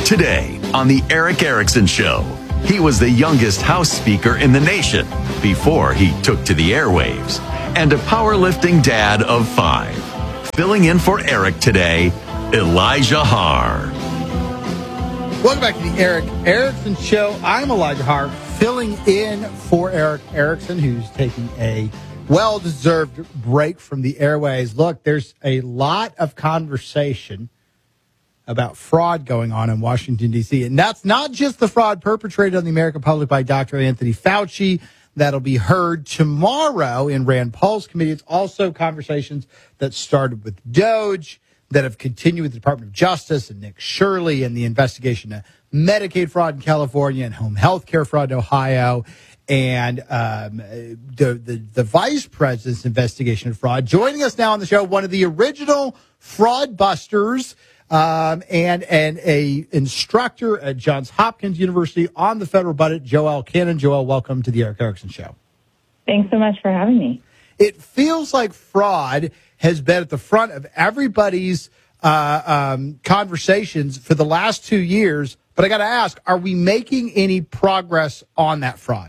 Today on The Erick Erickson Show, he was the youngest House Speaker in the nation before he took to the airwaves, and a powerlifting dad of 5. Filling in for Eric today, Elijah Haar. Welcome back to The Erick Erickson Show. I'm Elijah Haar, filling in for Erick Erickson, who's taking a well-deserved break from the airways. Look, there's a lot of conversation about fraud going on in Washington, D.C. And that's not just the fraud perpetrated on the American public by Dr. Anthony Fauci. That'll be heard tomorrow in Rand Paul's committee. It's also conversations that started with DOJ, that have continued with the Department of Justice and Nick Shirley and the investigation of Medicaid fraud in California and home health care fraud in Ohio, and the vice president's investigation of fraud. Joining us now on the show, one of the original fraud busters, and a instructor at Johns Hopkins University on the federal budget, Joelle Cannon. Joelle, welcome to the Erick Erickson Show. Thanks so much for having me. It feels like fraud has been at the front of everybody's conversations for the last 2 years. But I got to ask, are we making any progress on that fraud?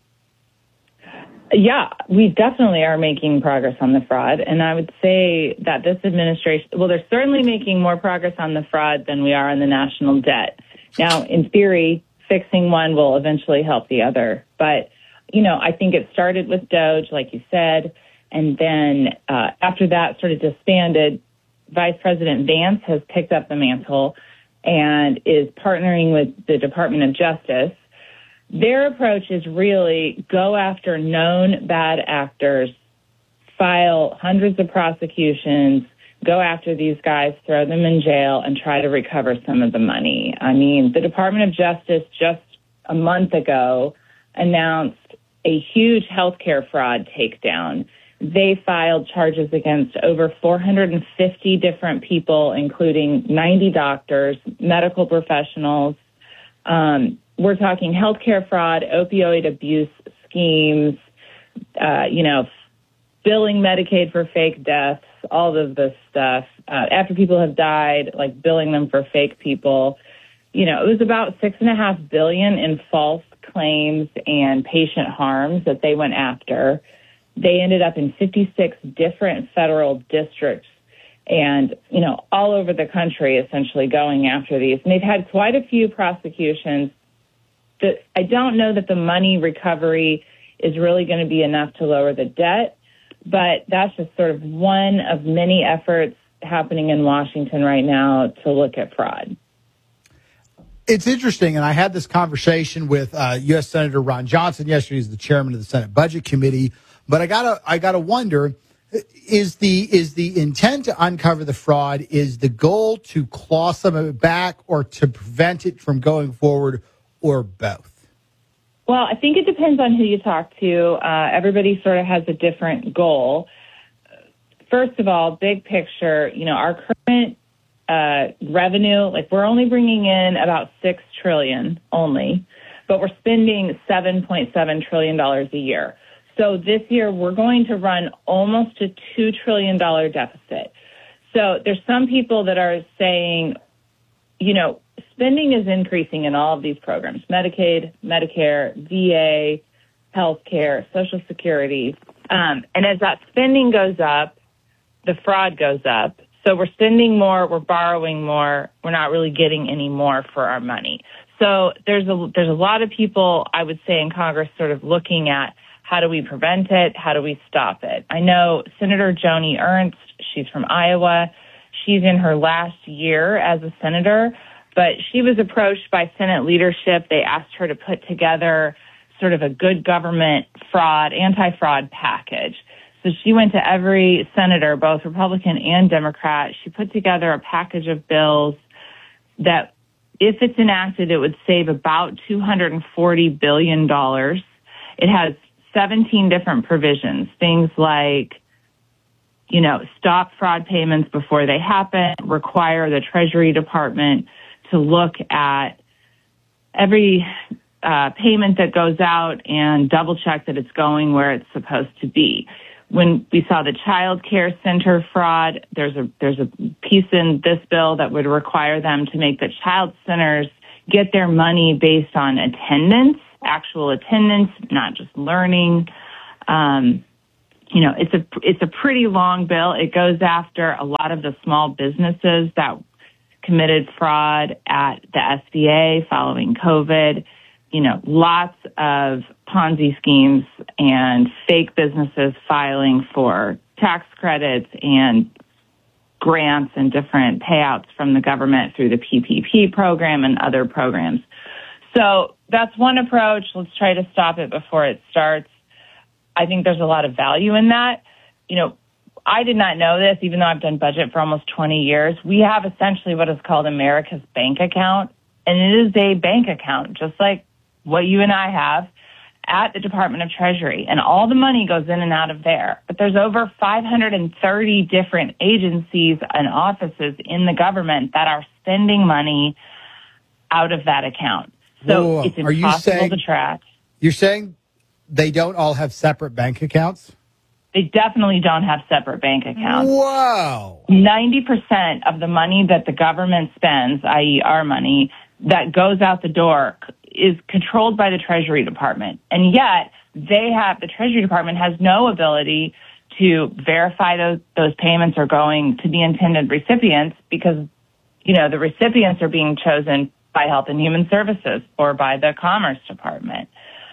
Yeah, we definitely are making progress on the fraud. And I would say that this administration, well, they're certainly making more progress on the fraud than we are on the national debt. Now, in theory, fixing one will eventually help the other. But, you know, I think it started with DOJ, like you said, and then after that sort of disbanded, Vice President Vance has picked up the mantle and is partnering with the Department of Justice. Their approach is really go after known bad actors, file hundreds of prosecutions, go after these guys, throw them in jail, and try to recover some of the money. I mean, the Department of Justice just a month ago announced a huge healthcare fraud takedown. They filed charges against over 450 different people, including 90 doctors, medical professionals. We're talking healthcare fraud, opioid abuse schemes, billing Medicaid for fake deaths, all of this stuff. After people have died, like billing them for fake people. You know, it was about $6.5 billion in false claims and patient harms that they went after. They ended up in 56 different federal districts and, you know, all over the country essentially going after these. And they've had quite a few prosecutions. I don't know that the money recovery is really going to be enough to lower the debt, but that's just sort of one of many efforts happening in Washington right now to look at fraud. It's interesting, and I had this conversation with U.S. Senator Ron Johnson yesterday. He's the chairman of the Senate Budget Committee. But I gotta wonder, is the intent to uncover the fraud, is the goal to claw some of it back or to prevent it from going forward, or both? Well, I think it depends on who you talk to. Everybody sort of has a different goal. First of all, big picture, you know, our current revenue, like we're only bringing in about $6 trillion only, but we're spending $7.7 trillion a year. So this year we're going to run almost a $2 trillion deficit. So there's some people that are saying, you know, spending is increasing in all of these programs, Medicaid, Medicare, VA, healthcare, Social Security. And as that spending goes up, the fraud goes up. So we're spending more, we're borrowing more, we're not really getting any more for our money. So there's a lot of people, I would say, in Congress sort of looking at how do we prevent it, how do we stop it. I know Senator Joni Ernst, she's from Iowa. She's in her last year as a senator, but she was approached by Senate leadership. They asked her to put together sort of a good government fraud, anti-fraud package. So she went to every senator, both Republican and Democrat. She put together a package of bills that, if it's enacted, it would save about $240 billion. It has 17 different provisions, things like, you know, stop fraud payments before they happen, require the Treasury Department to look at every payment that goes out and double check that it's going where it's supposed to be. When we saw the child care center fraud, there's a piece in this bill that would require them to make the child centers get their money based on attendance, actual attendance, not just learning. It's a pretty long bill. It goes after a lot of the small businesses that committed fraud at the SBA following COVID. Lots of Ponzi schemes and fake businesses filing for tax credits and grants and different payouts from the government through the PPP program and other programs. So that's one approach. Let's try to stop it before it starts. I think there's a lot of value in that. I did not know this, even though I've done budget for almost 20 years. We have essentially what is called America's bank account, and it is a bank account, just like what you and I have at the Department of Treasury, and all the money goes in and out of there. But there's over 530 different agencies and offices in the government that are spending money out of that account. So it's impossible to track. You're saying they don't all have separate bank accounts? They definitely don't have separate bank accounts. Wow. 90% of the money that the government spends, i.e. our money, that goes out the door is controlled by the Treasury Department. And yet, the Treasury Department has no ability to verify those payments are going to the intended recipients because, the recipients are being chosen by Health and Human Services or by the Commerce Department.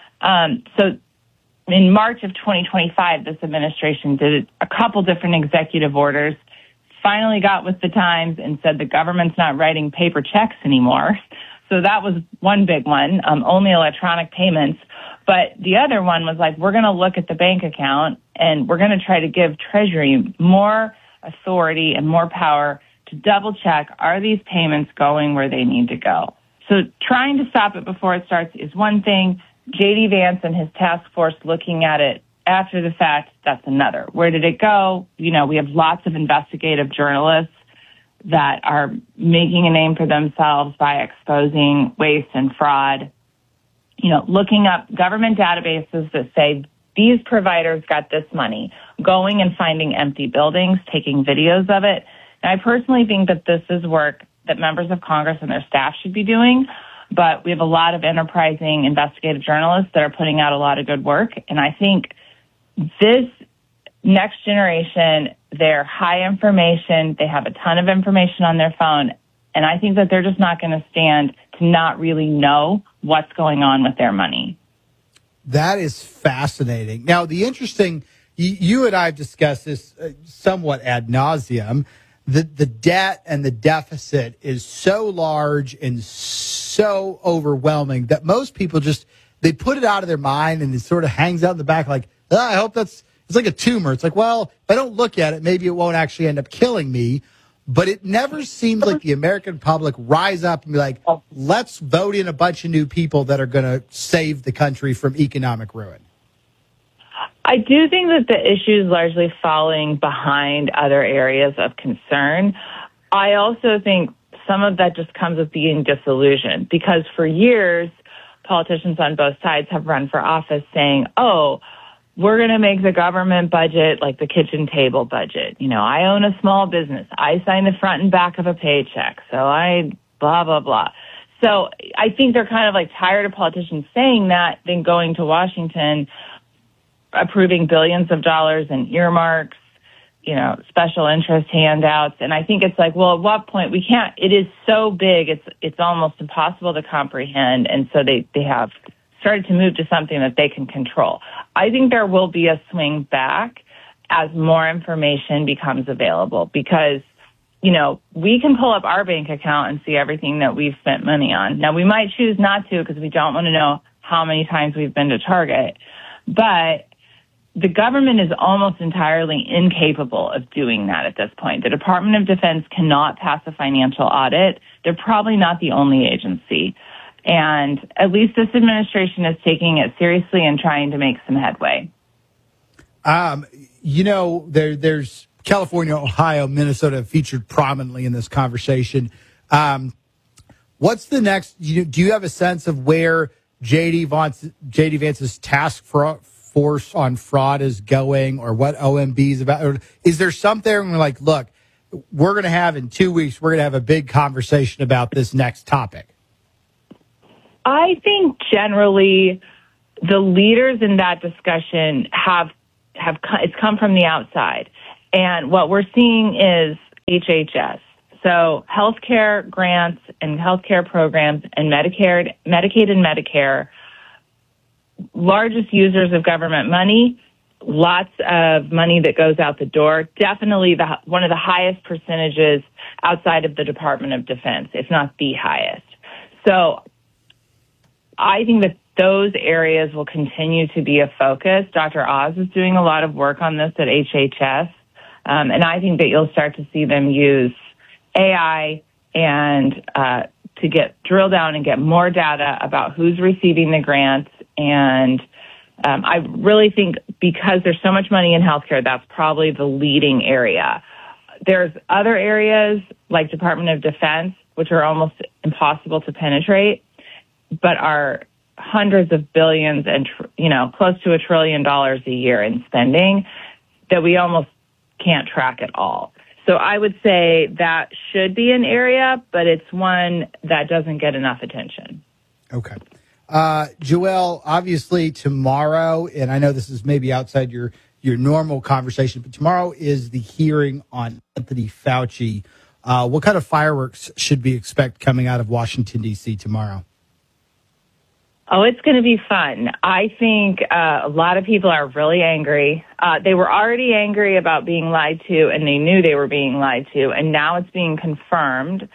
So in March of 2025, this administration did a couple different executive orders, finally got with the times and said the government's not writing paper checks anymore. So that was one big one, only electronic payments. But the other one was like, we're going to look at the bank account and we're going to try to give Treasury more authority and more power to double check, are these payments going where they need to go? So trying to stop it before it starts is one thing. J.D. Vance and his task force looking at it after the fact, that's another. Where did it go? We have lots of investigative journalists that are making a name for themselves by exposing waste and fraud. Looking up government databases that say these providers got this money, going and finding empty buildings, taking videos of it. And I personally think that this is work that members of Congress and their staff should be doing. But we have a lot of enterprising investigative journalists that are putting out a lot of good work. And I think this next generation, they're high information. They have a ton of information on their phone. And I think that they're just not going to stand to not really know what's going on with their money. That is fascinating. Now, the interesting, you and I have discussed this somewhat ad nauseum. The debt and the deficit is so large and so overwhelming that most people they put it out of their mind and it sort of hangs out in the back like, I hope it's like a tumor. It's like, well, if I don't look at it, maybe it won't actually end up killing me. But it never seemed like the American public rise up and be like, let's vote in a bunch of new people that are going to save the country from economic ruin. I do think that the issue is largely falling behind other areas of concern. I also think some of that just comes with being disillusioned because for years, politicians on both sides have run for office saying, we're going to make the government budget like the kitchen table budget. I own a small business. I sign the front and back of a paycheck. So I blah, blah, blah. So I think they're kind of like tired of politicians saying that than going to Washington, approving billions of dollars in earmarks, special interest handouts. And I think it's like, well, at what point we can't, it is so big, it's almost impossible to comprehend. And so they have started to move to something that they can control. I think there will be a swing back as more information becomes available because, we can pull up our bank account and see everything that we've spent money on. Now, we might choose not to because we don't want to know how many times we've been to Target, but the government is almost entirely incapable of doing that at this point. The Department of Defense cannot pass a financial audit. They're probably not the only agency. And at least this administration is taking it seriously and trying to make some headway. There's California, Ohio, Minnesota featured prominently in this conversation. What's the next? Do you have a sense of where J.D. Vance's task force on fraud is going or what OMB is about? Or is there something where we're like, look, we're going to have in 2 weeks, we're going to have a big conversation about this next topic? I think generally the leaders in that discussion it's come from the outside. And what we're seeing is HHS. So healthcare grants and healthcare programs and Medicaid and Medicare, largest users of government money, lots of money that goes out the door, definitely one of the highest percentages outside of the Department of Defense, if not the highest. So I think that those areas will continue to be a focus. Dr. Oz is doing a lot of work on this at HHS, and I think that you'll start to see them use AI and to drill down and get more data about who's receiving the grants. And I really think because there's so much money in healthcare, that's probably the leading area. There's other areas like Department of Defense, which are almost impossible to penetrate, but are hundreds of billions and, close to $1 trillion a year in spending that we almost can't track at all. So I would say that should be an area, but it's one that doesn't get enough attention. Okay. Joelle, obviously tomorrow, and I know this is maybe outside your normal conversation, but tomorrow is the hearing on Anthony Fauci. What kind of fireworks should we expect coming out of Washington, D.C. tomorrow? Oh, it's going to be fun. I think a lot of people are really angry. They were already angry about being lied to, and they knew they were being lied to, and now it's being confirmed.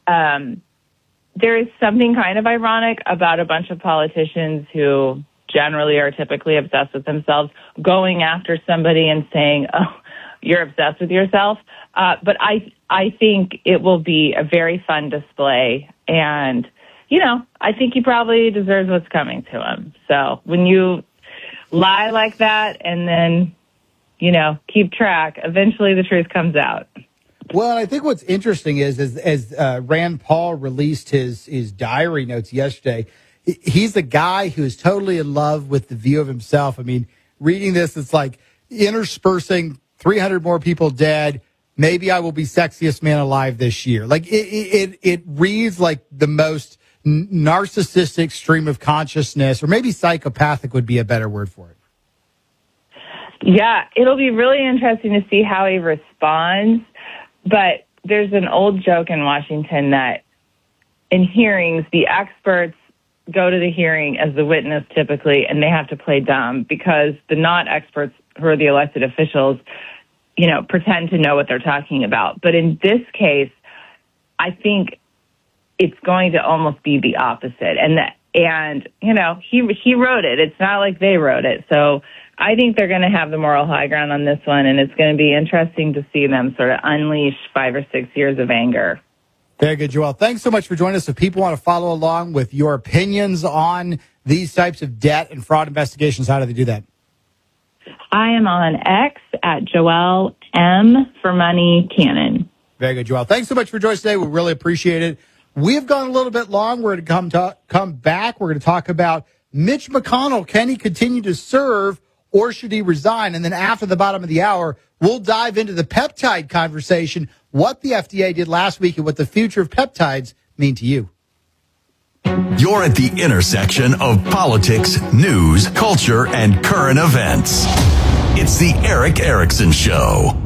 There is something kind of ironic about a bunch of politicians who generally are typically obsessed with themselves going after somebody and saying, oh, you're obsessed with yourself. But I think it will be a very fun display, and I think he probably deserves what's coming to him. So when you lie like that and then, keep track, eventually the truth comes out. Well, I think what's interesting is as Rand Paul released his diary notes yesterday, he's a guy who is totally in love with the view of himself. I mean, reading this, it's like interspersing 300 more people dead. Maybe I will be sexiest man alive this year. Like it reads like the most narcissistic stream of consciousness, or maybe psychopathic would be a better word for it. Yeah, it'll be really interesting to see how he responds. But there's an old joke in Washington that in hearings, the experts go to the hearing as the witness typically, and they have to play dumb because the not experts who are the elected officials, pretend to know what they're talking about. But in this case, I think it's going to almost be the opposite. And he wrote it. It's not like they wrote it. So I think they're going to have the moral high ground on this one, and it's going to be interesting to see them sort of unleash 5 or 6 years of anger. Very good, Joelle. Thanks so much for joining us. If people want to follow along with your opinions on these types of debt and fraud investigations, how do they do that? I am on X at Joelle M for Money Cannon. Very good, Joelle. Thanks so much for joining us today. We really appreciate it. We've gone a little bit long. We're going to come back. We're going to talk about Mitch McConnell. Can he continue to serve or should he resign? And then after the bottom of the hour, we'll dive into the peptide conversation, what the FDA did last week and what the future of peptides mean to you. You're at the intersection of politics, news, culture, and current events. It's the Erick Erickson Show.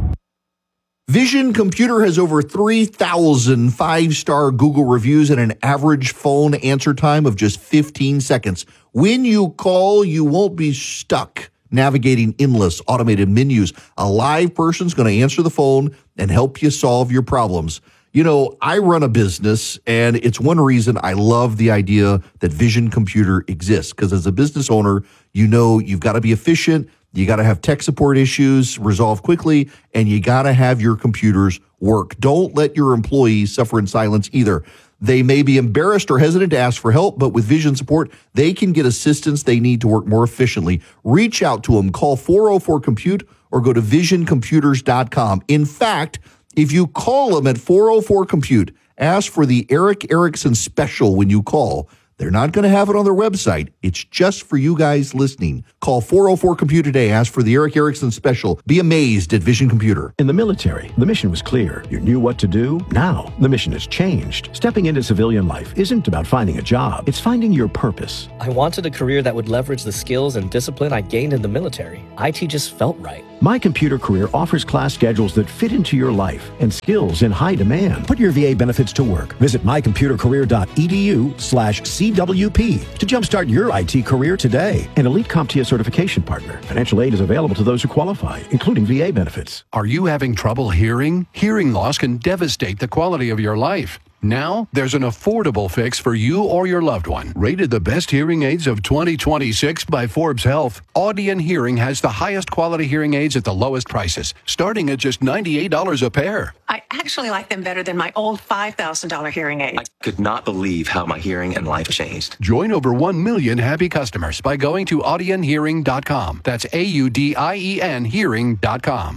Vision Computer has over 3,000 five-star Google reviews and an average phone answer time of just 15 seconds. When you call, you won't be stuck navigating endless automated menus. A live person's going to answer the phone and help you solve your problems. I run a business, and it's one reason I love the idea that Vision Computer exists, because as a business owner, you've got to be efficient. You got to have tech support issues resolved quickly, and you got to have your computers work. Don't let your employees suffer in silence either. They may be embarrassed or hesitant to ask for help, but with Vision support, they can get assistance they need to work more efficiently. Reach out to them. Call 404-COMPUTE or go to visioncomputers.com. In fact, if you call them at 404-COMPUTE, ask for the Erick Erickson special when you call. They're not going to have it on their website. It's just for you guys listening. Call 404-COMPUTE today. Ask for the Eric Erickson special. Be amazed at Vision Computer. In the military, the mission was clear. You knew what to do. Now, the mission has changed. Stepping into civilian life isn't about finding a job. It's finding your purpose. I wanted a career that would leverage the skills and discipline I gained in the military. IT just felt right. My Computer Career offers class schedules that fit into your life and skills in high demand. Put your VA benefits to work. Visit mycomputercareer.edu/CWP to jumpstart your IT career today. An elite CompTIA certification partner. Financial aid is available to those who qualify, including VA benefits. Are you having trouble hearing? Hearing loss can devastate the quality of your life. Now, there's an affordable fix for you or your loved one. Rated the best hearing aids of 2026 by Forbes Health, Audion Hearing has the highest quality hearing aids at the lowest prices, starting at just $98 a pair. I actually like them better than my old $5,000 hearing aid. I could not believe how my hearing and life changed. Join over 1 million happy customers by going to audionhearing.com. That's AUDIEN hearing.com.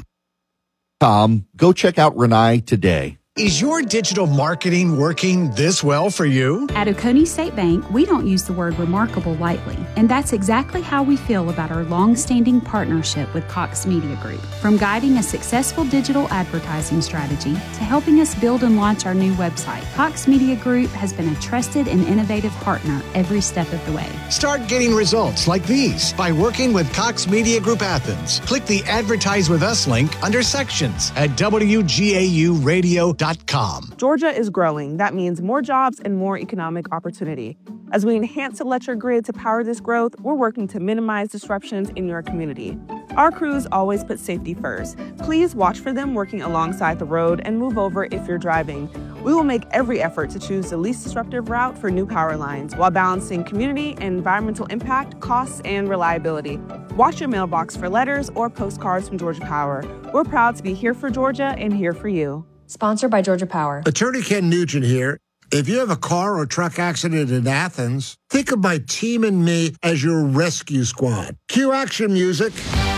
Go check out Renai today. Is your digital marketing working this well for you? At Oconee State Bank, we don't use the word remarkable lightly, and that's exactly how we feel about our long-standing partnership with Cox Media Group. From guiding a successful digital advertising strategy to helping us build and launch our new website, Cox Media Group has been a trusted and innovative partner every step of the way. Start getting results like these by working with Cox Media Group Athens. Click the Advertise with Us link under Sections at WGAUradio.com. Georgia is growing. That means more jobs and more economic opportunity. As we enhance electric grid to power this growth, we're working to minimize disruptions in your community. Our crews always put safety first. Please watch for them working alongside the road and move over if you're driving. We will make every effort to choose the least disruptive route for new power lines while balancing community and environmental impact, costs, and reliability. Watch your mailbox for letters or postcards from Georgia Power. We're proud to be here for Georgia and here for you. Sponsored by Georgia Power. Attorney Ken Nugent here. If you have a car or truck accident in Athens, think of my team and me as your rescue squad. Cue action music.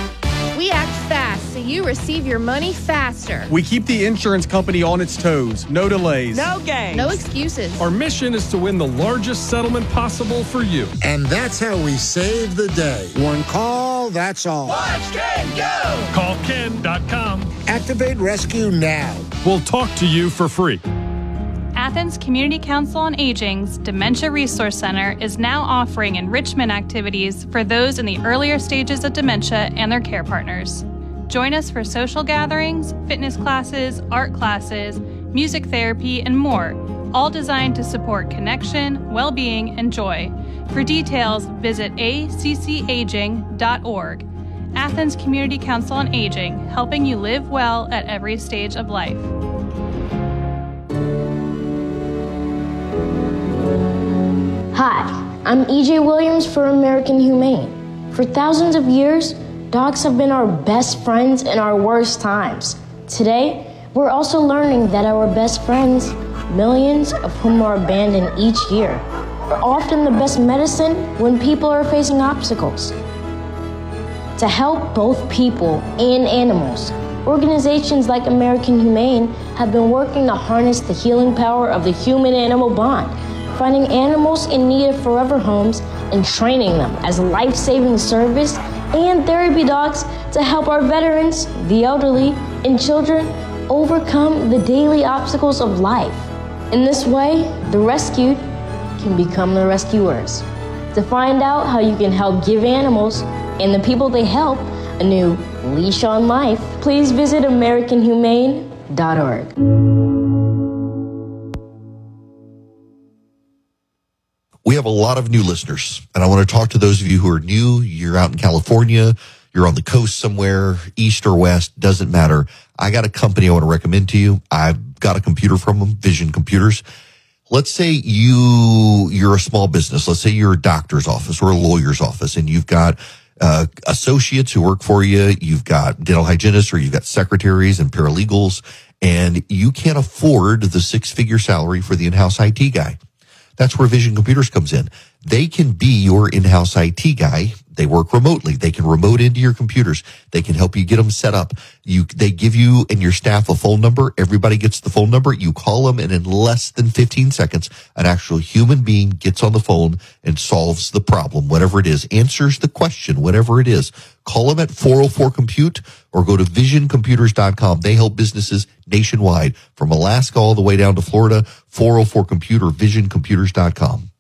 We act fast so you receive your money faster. We keep the insurance company on its toes. No delays. No games. No excuses. Our mission is to win the largest settlement possible for you. And that's how we save the day. One call, that's all. Watch Ken go! Call Ken.com. Activate rescue now. We'll talk to you for free. Athens Community Council on Aging's Dementia Resource Center is now offering enrichment activities for those in the earlier stages of dementia and their care partners. Join us for social gatherings, fitness classes, art classes, music therapy, and more, all designed to support connection, well-being, and joy. For details, visit accaging.org. Athens Community Council on Aging, helping you live well at every stage of life. Hi, I'm EJ Williams for American Humane. For thousands of years, dogs have been our best friends in our worst times. Today, we're also learning that our best friends, millions of whom are abandoned each year, are often the best medicine when people are facing obstacles. To help both people and animals, organizations like American Humane have been working to harness the healing power of the human-animal bond, finding animals in need of forever homes and training them as life-saving service and therapy dogs to help our veterans, the elderly, and children overcome the daily obstacles of life. In this way, the rescued can become the rescuers. To find out how you can help give animals and the people they help a new leash on life, please visit AmericanHumane.org. We have a lot of new listeners, and I want to talk to those of you who are new. You're out in California, you're on the coast somewhere, east or west, doesn't matter. I got a company I want to recommend to you. I've got a computer from them, Vision Computers. Let's say you're a small business. Let's say you're a doctor's office or a lawyer's office, and you've got associates who work for you. You've got dental hygienists, or you've got secretaries and paralegals, and you can't afford the six-figure salary for the in-house IT guy. That's where Vision Computers comes in. They can be your in-house IT guy. They work remotely. They can remote into your computers. They can help you get them set up. They give you and your staff a phone number. Everybody gets the phone number. You call them, and in less than 15 seconds, an actual human being gets on the phone and solves the problem, whatever it is, answers the question, whatever it is. Call them at 404-COMPUTE or go to visioncomputers.com. They help businesses nationwide, from Alaska all the way down to Florida. 404-COMPUTE or visioncomputers.com.